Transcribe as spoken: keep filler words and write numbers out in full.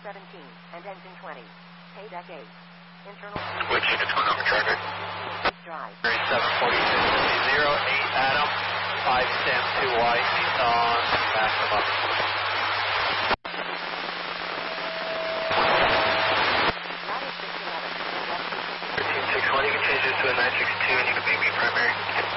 seventeen and ends in twenty. Pay deck eight. Internal. Which unit's going over charger? Drive. seven forty-six zero eight Adam, five stem two white, on maximum. thirteen six one, you can change this to a nine six two and you can make me primary.